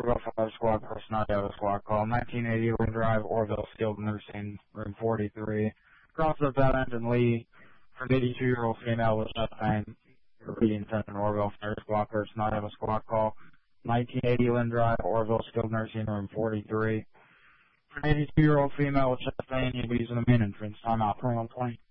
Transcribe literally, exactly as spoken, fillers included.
Riverville Fire Squad personnel, Delta Squad call. nineteen eighty Lynn Drive, Orville, Skilled Nursing, room forty-three. Cross up that end and Lee for an eighty-two-year-old female with chest pain. Repeating attention, Orville Fire Squad personnel, Delta Squad call. nineteen eighty Lynn Drive, Orville, Skilled Nursing, room forty-three. For an eighty-two-year-old female with chest pain, you'll be using the main entrance. Time out, twenty-one twenty.